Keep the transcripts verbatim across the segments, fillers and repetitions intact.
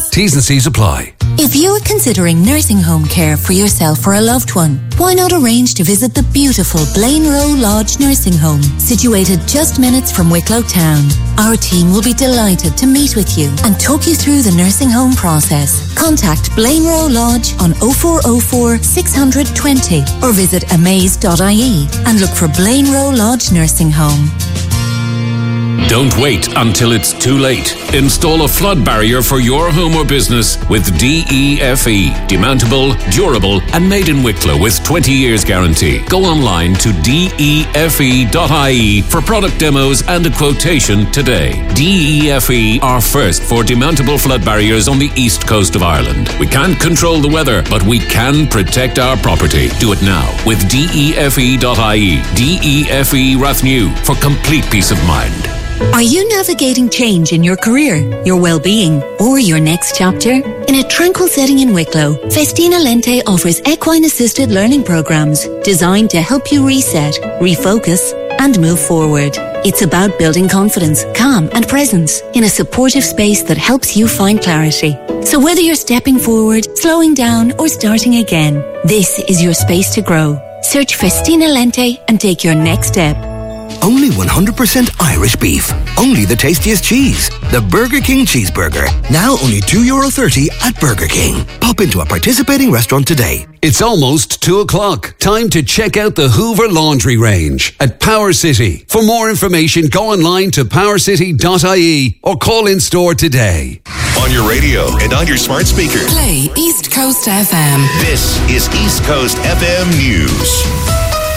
T's and C's apply. If you're considering nursing home care for yourself or a loved one, why not arrange to visit the beautiful Blaine Row Lodge Nursing Home, situated just minutes from Wicklow Town. Our team will be delighted to meet with you and talk you through the nursing home process. Contact Blaine Row Lodge on oh four oh four, six hundred, twenty or visit amaze dot I E and look for Blaine Row Lodge Nursing Home. Don't wait until it's too late. Install a flood barrier for your home or business with D E F E. Demountable, durable and made in Wicklow with twenty years guarantee. Go online to D E F E dot I E for product demos and a quotation today. D E F E are first for demountable flood barriers on the east coast of Ireland. We can't control the weather, but we can protect our property. Do it now with D E F E dot I E. D E F E Rathnew for complete peace of mind. Are you navigating change in your career, your well-being, or your next chapter? In a tranquil setting in Wicklow, Festina Lente offers equine-assisted learning programs designed to help you reset, refocus, and move forward. It's about building confidence, calm, and presence in a supportive space that helps you find clarity. So whether you're stepping forward, slowing down, or starting again, this is your space to grow. Search Festina Lente and take your next step. Only one hundred percent Irish beef. Only the tastiest cheese. The Burger King Cheeseburger. Now only two euro thirty at Burger King. Pop into a participating restaurant today. It's almost two o'clock. Time to check out the Hoover Laundry Range at Power City. For more information, go online to power city dot I E or call in store today. On your radio and on your smart speaker. Play East Coast F M. This is East Coast F M News.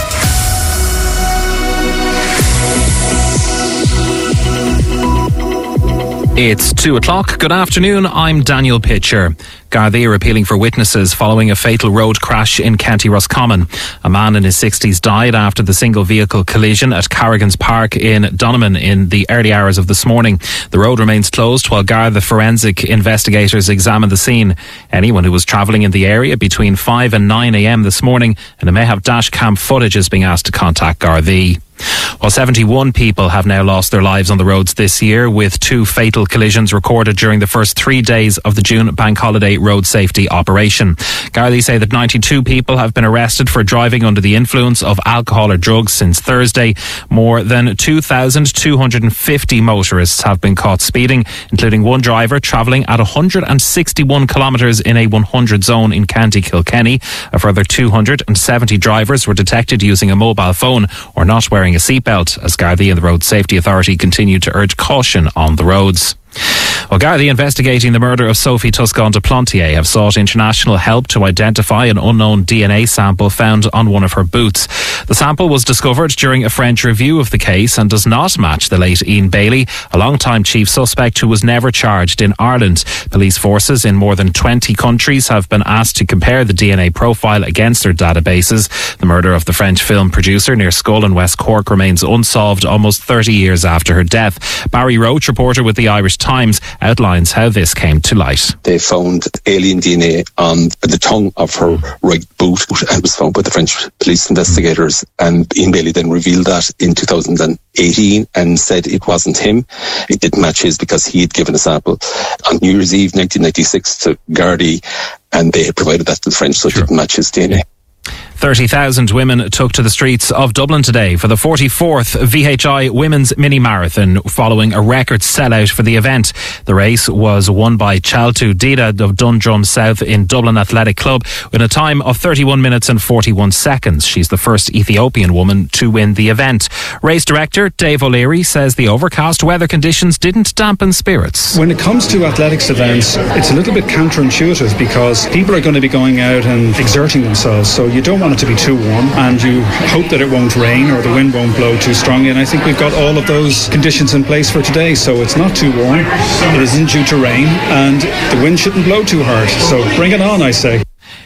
It's two o'clock. Good afternoon. I'm Daniel Pitcher. Gardaí are appealing for witnesses following a fatal road crash in County Roscommon. A man in his sixties died after the single vehicle collision at Carrigan's Park in Doneman in the early hours of this morning. The road remains closed while Garda forensic investigators examine the scene. Anyone who was travelling in the area between five and nine a.m. this morning and who may have dash cam footage is being asked to contact Gardaí. Well, seventy-one people have now lost their lives on the roads this year, with two fatal collisions recorded during the first three days of the June Bank Holiday road safety operation. Gardaí say that ninety-two people have been arrested for driving under the influence of alcohol or drugs since Thursday. More than two thousand two hundred fifty motorists have been caught speeding, including one driver travelling at one hundred sixty-one kilometres in a one hundred zone in County Kilkenny. A further two hundred seventy drivers were detected using a mobile phone or not wearing a seatbelt, as Gardaí and the Road Safety Authority continue to urge caution on the roads. Well, Gardaí investigating the murder of Sophie Toscan de Plantier have sought international help to identify an unknown D N A sample found on one of her boots. The sample was discovered during a French review of the case and does not match the late Ian Bailey, a long-time chief suspect who was never charged in Ireland. Police forces in more than twenty countries have been asked to compare the D N A profile against their databases. The murder of the French film producer near Scull in West Cork remains unsolved almost thirty years after her death. Barry Roach, reporter with the Irish Times, outlines how this came to light. They found alien D N A on the tongue of her right boot and was found by the French police investigators, and Ian Bailey then revealed that in two thousand eighteen and said it wasn't him. It didn't match his because he had given a sample on New Year's Eve nineteen ninety-six to Gardaí, and they had provided that to the French, so it didn't match his D N A. thirty thousand women took to the streets of Dublin today for the forty-fourth V H I Women's Mini Marathon, following a record sellout for the event. The race was won by Chaltu Dida of Dundrum South in Dublin Athletic Club in a time of thirty-one minutes and forty-one seconds. She's the first Ethiopian woman to win the event. Race director Dave O'Leary says the overcast weather conditions didn't dampen spirits. When it comes to athletics events, it's a little bit counterintuitive because people are going to be going out and exerting themselves, so you don't want it to be too warm, and you hope that it won't rain or the wind won't blow too strongly, and I think we've got all of those conditions in place for today. So it's not too warm, it isn't due to rain, and the wind shouldn't blow too hard, so bring it on, I say.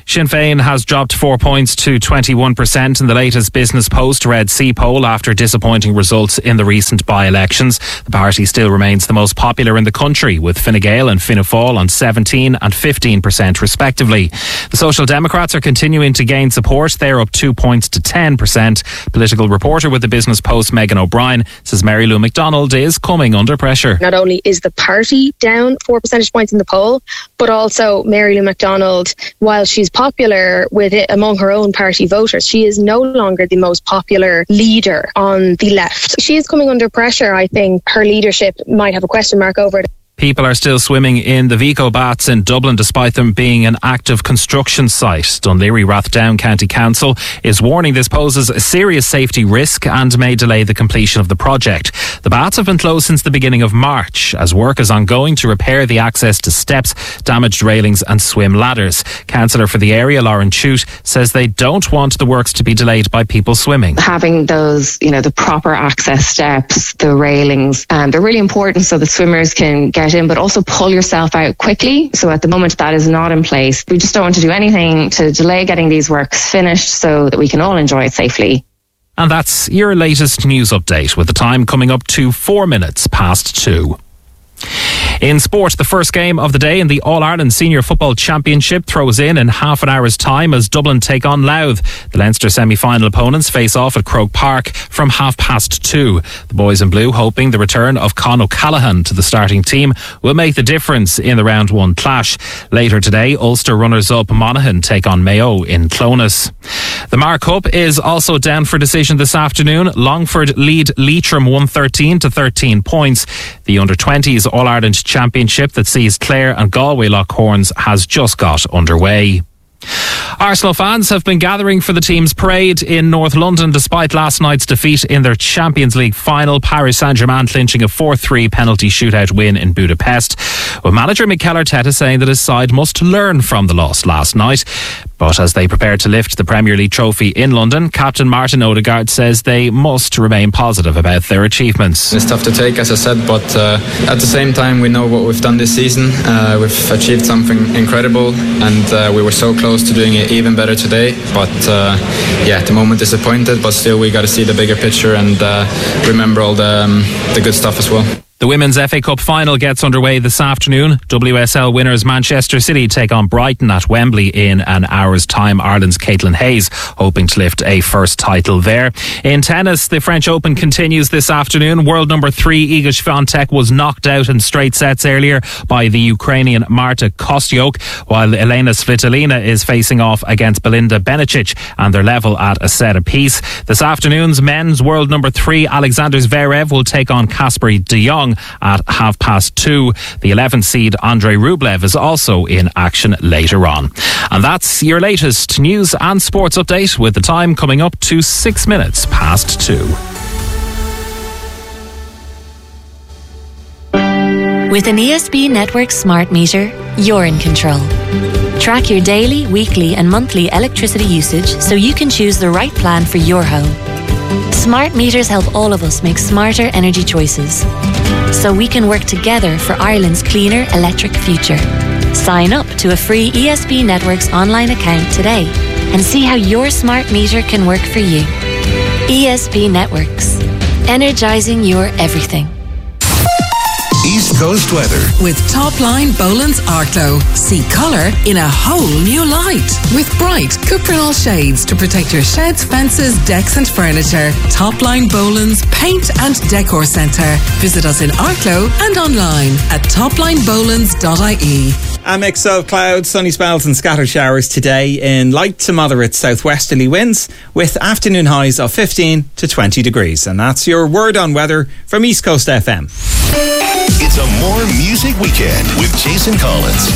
Sinn Féin has dropped four points to twenty-one percent in the latest Business Post Red C poll after disappointing results in the recent by-elections. The party still remains the most popular in the country, with Fine Gael and Fianna Fáil on seventeen and fifteen percent respectively. The Social Democrats are continuing to gain support. They're up two points to ten percent. Political reporter with the Business Post, Megan O'Brien, says Mary Lou McDonald is coming under pressure. Not only is the party down four percentage points in the poll, but also Mary Lou McDonald, while she's popular with it among her own party voters, she is no longer the most popular leader on the left. She is coming under pressure. I think her leadership might have a question mark over it. People are still swimming in the Vico Baths in Dublin despite them being an active construction site. Dunleary Rathdown County Council is warning this poses a serious safety risk and may delay the completion of the project. The baths have been closed since the beginning of March as work is ongoing to repair the access to steps, damaged railings and swim ladders. Councillor for the area, Lauren Chute, says they don't want the works to be delayed by people swimming. Having those, you know, the proper access steps, the railings, um, they're really important so the swimmers can get in, but also pull yourself out quickly. So at the moment that is not in place. We just don't want to do anything to delay getting these works finished so that we can all enjoy it safely. And that's your latest news update, with the time coming up to four minutes past two. In sport, the first game of the day in the All-Ireland Senior Football Championship throws in in half an hour's time as Dublin take on Louth. The Leinster semi-final opponents face off at Croke Park from half past two. The boys in blue hoping the return of Con O'Callaghan to the starting team will make the difference in the round one clash. Later today, Ulster runners-up Monaghan take on Mayo in Clones. The Mar Cup is also down for decision this afternoon. Longford lead Leitrim one thirteen to thirteen points. The under twenties All-Ireland Championship that sees Clare and Galway Loughorns has just got underway. Arsenal fans have been gathering for the team's parade in North London despite last night's defeat in their Champions League final. Paris Saint-Germain clinching a four three penalty shootout win in Budapest. With manager Mikel Arteta saying that his side must learn from the loss last night. But as they prepare to lift the Premier League trophy in London, Captain Martin Odegaard says they must remain positive about their achievements. It's tough to take, as I said, but uh, at the same time we know what we've done this season. Uh, we've achieved something incredible and uh, we were so close to doing it even better today. But uh, yeah, at the moment disappointed, but still we got to see the bigger picture and uh, remember all the, um, the good stuff as well. The Women's F A Cup final gets underway this afternoon. W S L winners Manchester City take on Brighton at Wembley in an hour's time. Ireland's Caitlin Hayes hoping to lift a first title there. In tennis, the French Open continues this afternoon. World number three Iga Swiatek was knocked out in straight sets earlier by the Ukrainian Marta Kostyuk, while Elena Svitolina is facing off against Belinda Bencic, and they're level at a set apiece. This afternoon's men's world number three Alexander Zverev will take on Kasper de Jong at half past two. The eleventh seed Andrei Rublev is also in action later on. And that's your latest news and sports update, with the time coming up to six minutes past two. With an E S B Network smart meter, you're in control. Track your daily, weekly and monthly electricity usage so you can choose the right plan for your home. Smart meters help all of us make smarter energy choices, so we can work together for Ireland's cleaner electric future. Sign up to a free E S B Networks online account today and see how your smart meter can work for you. E S B Networks, energising your everything. East Coast weather. With Topline Boland's Arklow. See colour in a whole new light. With bright Cuprinol shades to protect your sheds, fences, decks and furniture. Topline Boland's Paint and Decor Centre. Visit us in Arklow and online at topline bolands dot I E. A mix of clouds, sunny spells and scattered showers today in light to moderate southwesterly winds with afternoon highs of fifteen to twenty degrees. And that's your word on weather from East Coast F M. It's a more music weekend with Jason Collins.